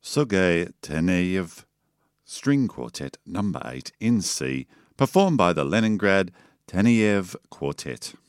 Sergei Taneyev, String Quartet No. 8 in C, performed by the Leningrad Taneyev Quartet.